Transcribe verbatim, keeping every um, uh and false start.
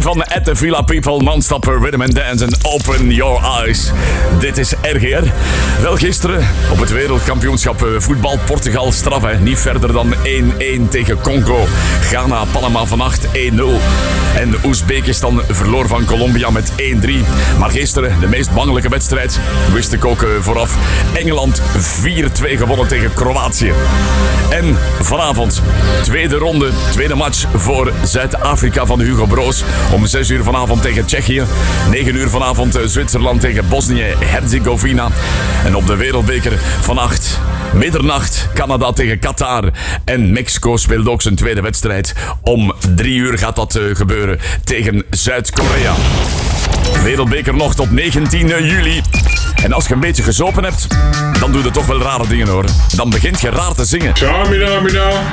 van At the Villa People, Non-Stop Rhythm and Dance en Open Your Eyes. Dit is R G R. Wel, gisteren op het wereldkampioenschap voetbal Portugal straf, hè. Niet verder dan één-één tegen Congo. Ghana, Panama vannacht één nul. En Oezbekistan verloor van Colombia met één drie. Maar gisteren, de meest bangelijke wedstrijd, wist ik ook vooraf. Engeland vier twee gewonnen tegen Kroatië. En vanavond, tweede ronde, tweede match voor Zuid-Afrika van Hugo Broos. Om zes uur vanavond tegen Tsjechië. negen uur vanavond Zwitserland tegen Bosnië-Herzegovina. En op de Wereldbeker vannacht, middernacht, Canada tegen Qatar. En Mexico speelt ook zijn tweede wedstrijd. Om drie uur gaat dat uh, gebeuren tegen Zuid-Korea. Wereldbeker nog tot negentien juli. En als je een beetje gezopen hebt, dan doe je toch wel rare dingen, hoor. Dan begint je raar te zingen. Samina, mina.